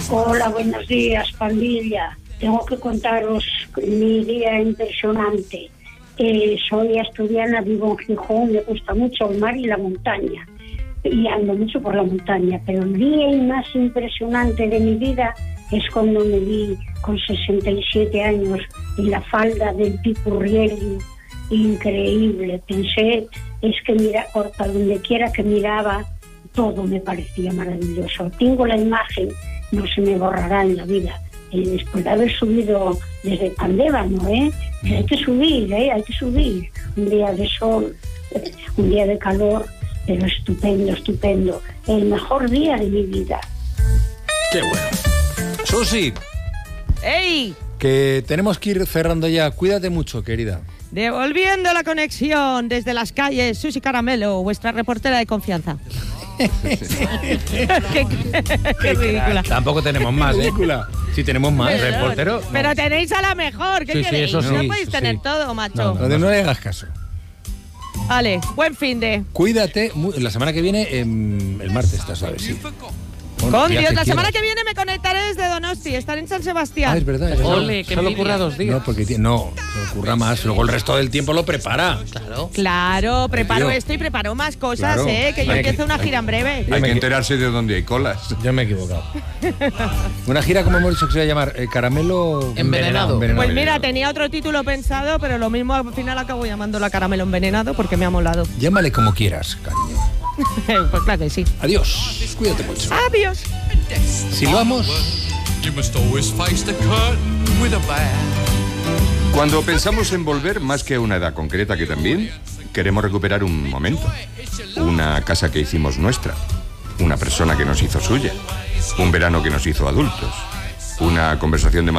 Hola, buenos días, pandilla. Tengo que contaros mi día impresionante. Soy asturiana, vivo en Gijón, me gusta mucho el mar y la montaña. Y ando mucho por la montaña, pero el día más impresionante de mi vida es cuando me vi con 67 años en la falda del Pipurriello. Increíble. Pensé, es que mira, por donde quiera que miraba, todo me parecía maravilloso. Tengo la imagen, no se me borrará en la vida. Después de haber subido desde Pandévano, que hay que subir, hay que subir. Un día de sol, un día de calor, pero estupendo, estupendo. El mejor día de mi vida. ¡Qué bueno! Susi. ¡Ey! Que tenemos que ir cerrando ya. Cuídate mucho, querida. Devolviendo la conexión desde las calles, Susi Caramelo, vuestra reportera de confianza. qué ridícula. Tampoco tenemos más, Ridícula. Sí, tenemos más. Pero, reportero. Pero tenéis a la mejor. ¿Qué Sí, queréis? eso sí, no podéis tener sí. todo, macho. No le hagas caso. Vale, buen fin de. Cuídate. La semana que viene, el martes, estás a ver, sí. Con Dios, la semana que viene me conectaré desde Donosti, estaré en San Sebastián. Ah, es verdad. Ole, que solo ocurra 2 días. No, porque no ocurra más. Luego el resto del tiempo lo prepara. Claro, preparo Tío. esto y preparo más cosas, Claro. que yo empiezo una gira en breve. Hay que enterarse de dónde hay colas. Yo me he equivocado. Una gira, como hemos dicho que se va a llamar, Caramelo Envenenado. Pues mira, tenía otro título pensado, pero lo mismo al final acabo llamándola Caramelo Envenenado porque me ha molado. Llámale como quieras, cariño. Pues claro que sí. Adiós. Cuídate mucho. Adiós. Silbamos. Cuando pensamos en volver, más que a una edad concreta que también, queremos recuperar un momento. Una casa que hicimos nuestra. Una persona que nos hizo suya. Un verano que nos hizo adultos. Una conversación de